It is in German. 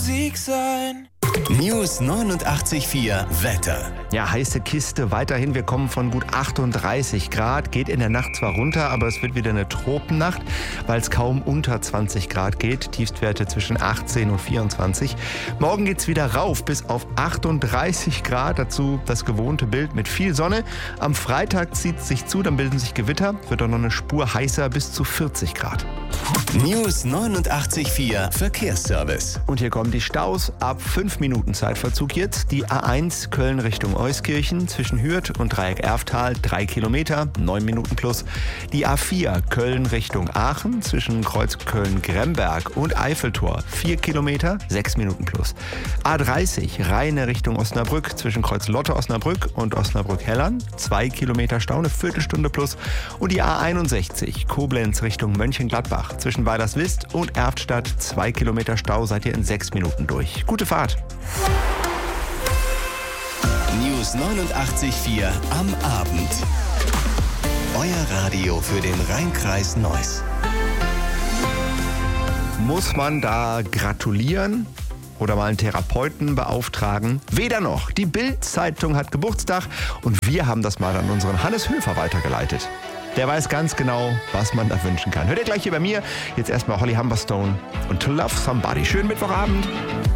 Musik sein. News 89.4 Wetter. Ja, heiße Kiste weiterhin. Wir kommen von gut 38 Grad. Geht in der Nacht zwar runter, aber es wird wieder eine Tropennacht, weil es kaum unter 20 Grad geht. Tiefstwerte zwischen 18 und 24. Morgen geht's wieder rauf bis auf 38 Grad. Dazu das gewohnte Bild mit viel Sonne. Am Freitag zieht es sich zu, dann bilden sich Gewitter. Wird auch noch eine Spur heißer bis zu 40 Grad. News 89.4 Verkehrsservice. Und hier kommen die Staus. Ab 5 Minuten Zeitverzug jetzt. Die A1 Köln Richtung Euskirchen zwischen Hürth und Dreieck Erftal 3 Kilometer, 9 Minuten plus. Die A4 Köln Richtung Aachen zwischen Kreuz Köln-Gremberg und Eiffeltor 4 Kilometer, 6 Minuten plus. A30 Rheine Richtung Osnabrück zwischen Kreuz Lotte Osnabrück und Osnabrück-Hellern 2 Kilometer Stau, eine Viertelstunde plus. Und die A61 Koblenz Richtung Mönchengladbach zwischen Weilerswist und Erftstadt 2 Kilometer Stau, seid ihr in 6 Minuten durch. Gute Fahrt! News 89.4 am Abend. Euer Radio für den Rhein-Kreis Neuss. Muss man da gratulieren oder mal einen Therapeuten beauftragen? Weder noch. Die Bild-Zeitung hat Geburtstag und wir haben das mal an unseren Hannes Höfer weitergeleitet. Der weiß ganz genau, was man da wünschen kann. Hört ihr gleich hier bei mir. Jetzt erstmal Holly Humberstone und To Love Somebody. Schönen Mittwochabend.